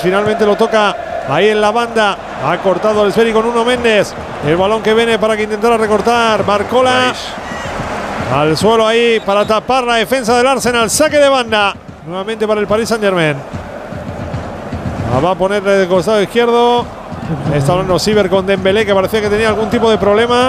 finalmente lo toca ahí en la banda. Ha cortado el esférico Nuno Méndez. El balón que viene para que intentara recortar Barcola. Al suelo ahí para tapar la defensa del Arsenal. Saque de banda. Nuevamente para el Paris Saint-Germain. Va a poner de costado izquierdo. Está hablando Siber con Dembélé, que parecía que tenía algún tipo de problema.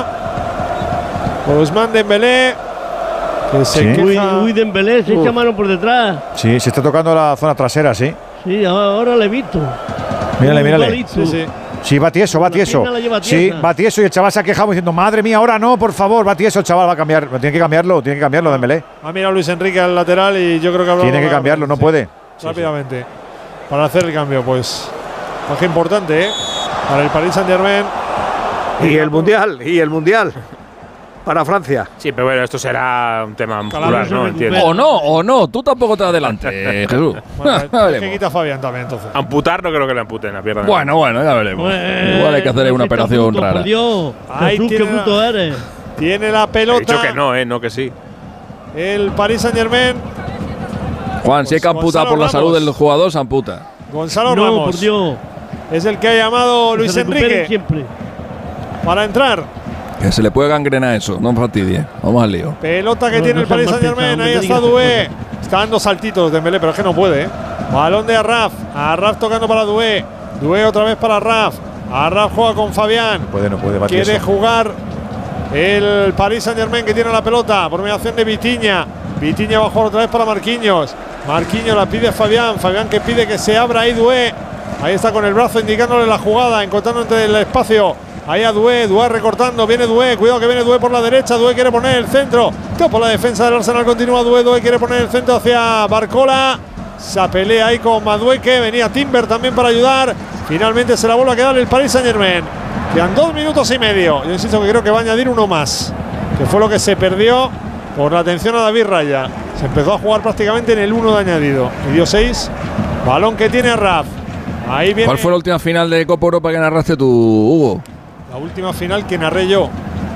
Ousmane Dembélé, que se queja. Uy, Dembélé, se echa mano por detrás. Sí, se está tocando la zona trasera, sí. Sí, ahora le he visto. Mírale. Sí. Sí, va tieso. Sí, va tieso y el chaval se ha quejado diciendo, madre mía, ahora no, por favor, va tieso el chaval, va a cambiar. Tiene que cambiarlo Dembélé. Ha mirado Luis Enrique al lateral y yo creo que tiene que cambiarlo, no puede. Rápidamente. Para hacer el cambio, pues. Baja importante, para el Paris Saint-Germain. Y el Mundial. Para Francia. Sí, pero bueno, esto será un tema muscular, ¿no? Entiendo. O no, tú tampoco te adelante, Jesús. Bueno, que quita Fabián también, entonces. Amputar no creo que le amputen la pierna. Bueno, ya veremos. Igual hay que hacer una operación rara. Por Dios, Ahí Jesús, qué puto eres. Tiene la pelota. He dicho que no, no que sí. El Paris Saint-Germain. Juan, si hay que amputar por la salud del jugador, se amputa. Gonzalo Ramos. Por Dios. Es el que ha llamado Luis Enrique siempre para entrar. Que se le puede gangrenar eso, no fastidie. Vamos al lío. Pelota que tiene el Paris Saint-Germain. Ahí está Doué. Está dando saltitos Dembélé, pero es que no puede. Balón de Arraf. Arraf tocando para Doué. Doué otra vez para Arraf. Arraf juega con Fabián. No puede. Quiere jugar el Paris Saint-Germain, que tiene la pelota por mediación de Vitinha. Vitinha va a jugar otra vez para Marquinhos. Marquinhos la pide Fabián. Fabián que pide que se abra ahí Doué. Ahí está con el brazo indicándole la jugada, encontrando entre el espacio. Ahí a Doué recortando, viene Doué, cuidado que viene Doué por la derecha, Doué quiere poner el centro, por la defensa del Arsenal continúa Doué quiere poner el centro hacia Barcola, se pelea ahí con Madueke, venía Timber también para ayudar, finalmente se la vuelve a quedar el Paris Saint-Germain, quedan 2 minutos y medio, yo insisto que creo que va a añadir uno más, que fue lo que se perdió por la atención a David Raya, se empezó a jugar prácticamente en el 1 de añadido, y dio 6, balón que tiene Arraf, ahí viene. ¿Cuál fue la última final de Copa Europa que narraste tú, Hugo? La última final que narré yo.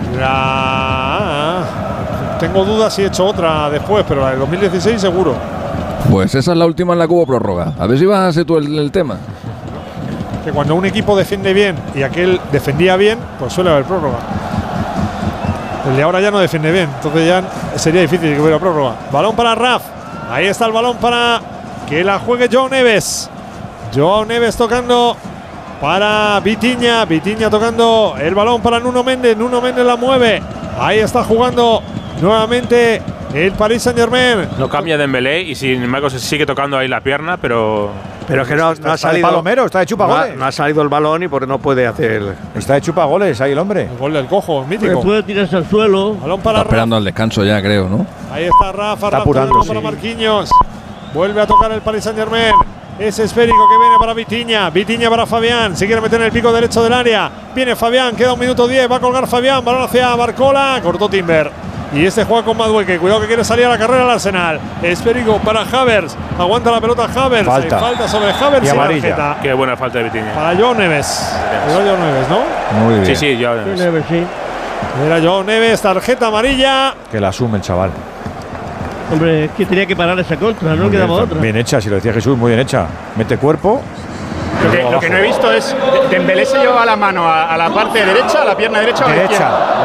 Tengo dudas si he hecho otra después, pero la del 2016 seguro. Pues esa es la última en la que hubo prórroga. A ver si vas a hacer tú el tema. Que cuando un equipo defiende bien y aquel defendía bien, pues suele haber prórroga. El de ahora ya no defiende bien, entonces ya sería difícil que hubiera prórroga. Balón para Raf. Ahí está el balón para que la juegue Joao Neves. Joao Neves tocando para Vitinha tocando el balón para Nuno Méndez la mueve, ahí está jugando nuevamente el Paris Saint-Germain. No cambia Dembélé y sin embargo se sigue tocando ahí la pierna, pero es que no ha salido. Palomero, está de chupagoles. No ha salido el balón y por no puede hacer. Está de chupagoles ahí el hombre. El gol del cojo, mítico. Puede tirarse al suelo. Balón para está esperando al descanso ya, creo, ¿no? Ahí está Rafa, apurando, para Marquinhos. Vuelve a tocar el Paris Saint-Germain. Ese esférico que viene para Vitinha para Fabián, se quiere meter en el pico derecho del área, viene Fabián, queda 1 minuto 10, va a colgar Fabián, balón hacia Barcola, cortó Timber, y este juega con Madueke, cuidado que quiere salir a la carrera al Arsenal, esférico para Havertz, aguanta la pelota Havertz, falta sobre Havertz y amarilla. Qué buena falta de Vitinha. Para Joao Neves, ¿no? Muy bien. Sí, Joao Neves. Era Joao Neves, tarjeta amarilla. Que la asume el chaval. Hombre, es que tenía que parar esa contra, no quedaba otra. Bien hecha, si lo decía Jesús, muy bien hecha. Mete cuerpo. Lo que no he visto es Dembélé se lleva la mano a la parte derecha, a la pierna derecha o a la izquierda.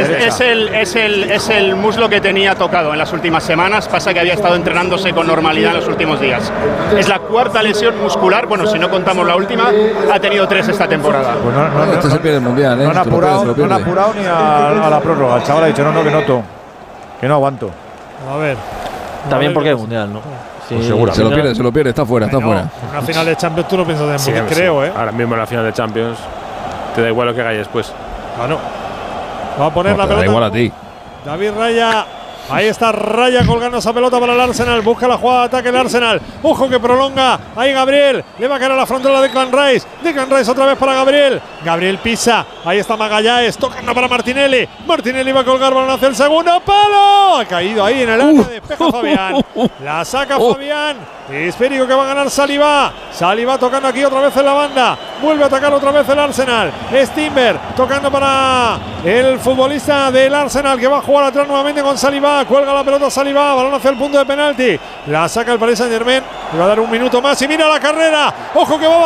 Derecha. Es el muslo que tenía tocado en las últimas semanas. Pasa que había estado entrenándose con normalidad en los últimos días. Es la 4ª lesión muscular. Bueno, si no contamos la última, ha tenido 3 esta temporada. Pues este se pierde el mundial, no han apurado ni a la prórroga. El chaval ha dicho, no, que no aguanto. A ver. También porque es mundial, ¿no? Sí, pues seguro. Se lo pierde, está fuera. Una final de Champions tú no piensas en creo, ¿eh? Ahora mismo en la final de Champions te da igual lo que haga después. Claro. Va a poner la pelota. Da igual a ti. David Raya. Ahí está Raya colgando esa pelota para el Arsenal. Busca la jugada de ataque el Arsenal. Ojo que prolonga. Ahí Gabriel. Le va a caer a la frontera de Declan Rice. Declan Rice otra vez para Gabriel. Gabriel pisa. Ahí está Magallanes. Tocando para Martinelli. Martinelli va a colgar balón hacia el segundo palo. Ha caído ahí en el área. Despeja Fabián. La saca Fabián. Esférico que va a ganar Saliba. Saliba tocando aquí otra vez en la banda. Vuelve a atacar otra vez el Arsenal. Es Timber tocando para el futbolista del Arsenal que va a jugar atrás nuevamente con Saliba. Cuelga la pelota Saliba. Balón hacia el punto de penalti. La saca el Paris Saint-Germain. Le va a dar 1 minuto más y mira la carrera. Ojo que va